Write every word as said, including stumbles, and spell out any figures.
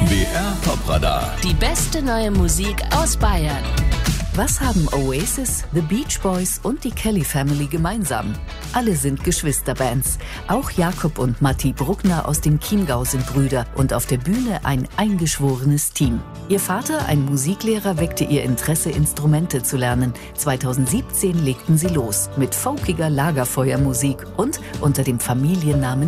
B R Top-Radar. Die beste neue Musik aus Bayern. Was haben Oasis, The Beach Boys und die Kelly Family gemeinsam? Alle sind Geschwisterbands. Auch Jakob und Matti Bruckner aus dem Chiemgau sind Brüder und auf der Bühne ein eingeschworenes Team. Ihr Vater, ein Musiklehrer, weckte ihr Interesse, Instrumente zu lernen. zweitausendsiebzehn legten sie los mit folkiger Lagerfeuermusik und unter dem Familiennamen